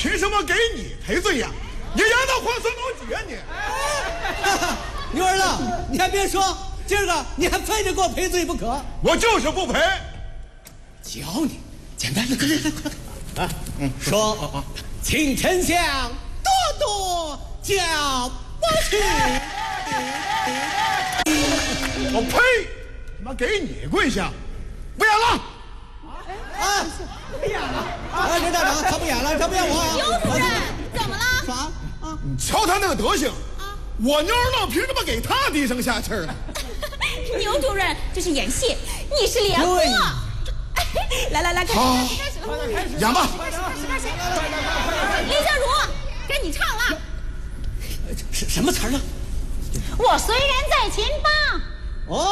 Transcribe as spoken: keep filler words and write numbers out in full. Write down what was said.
凭什么给你赔罪呀？你演的混死老几呀你？ 女儿了，你还别说，今儿个你还非得给我赔罪不可。 我就是不赔。 教你，简单的，快快快！啊，嗯，说，啊啊，请丞相多多教不去。 我呸！他妈给你跪下！不演了。 啊，不演了！啊，刘站长，他不演了，他不演我。 刘主任，怎么了？ 啥？啊， 你瞧他那个德行，啊，我妞儿闹凭什么给他低声下气儿呢？ 牛主任，这是演戏，你是连播。来来来，开始开始了，开始演吧。 开始开始开始。林相如，该你唱了。 什什么词儿呢？ 我虽然在前